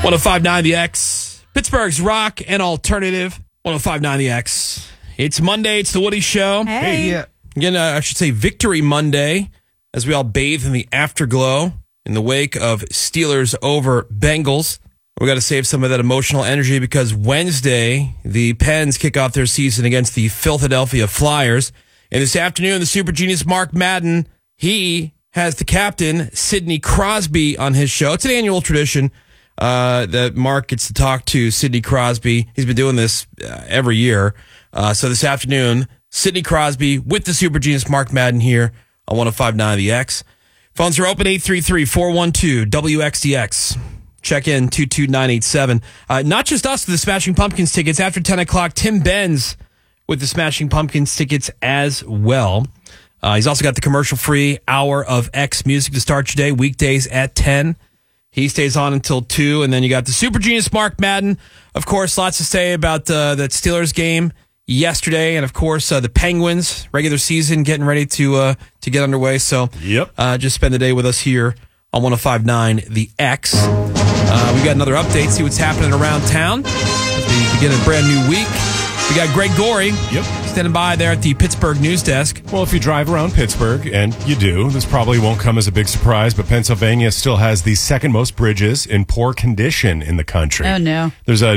105.9 The X, Pittsburgh's rock and alternative. 105.9 The X. It's Monday. It's the Woody Show. Hey. Yeah. Again, I should say Victory Monday, as we all bathe in the afterglow in the wake of Steelers over Bengals. We got to save some of that emotional energy because Wednesday, the Pens kick off their season against the Philadelphia Flyers. And this afternoon, the super genius Mark Madden, he has the captain, Sidney Crosby, on his show. It's an annual tradition that Mark gets to talk to Sidney Crosby. He's been doing this every year. So this afternoon, Sidney Crosby with the super genius Mark Madden here on 105.9 The X. Phones are open, 833-412-WXDX. Check in 22987. Not just us with the Smashing Pumpkins tickets. After 10 o'clock, Tim Benz with the Smashing Pumpkins tickets as well. He's also got the commercial-free hour of X music to start your day, weekdays at 10. He stays on until 2, and then you got the super genius Mark Madden. Of course, lots to say about that Steelers game yesterday, and of course, the Penguins, regular season getting ready to get underway. So just spend the day with us here on 105.9 The X. We got another update, see what's happening around town as we begin a brand new week. We got Greg Gorey standing by there at the Pittsburgh news desk. Well, if you drive around Pittsburgh, and you do, this probably won't come as a big surprise, but Pennsylvania still has the second most bridges in poor condition in the country. Oh, no. There's a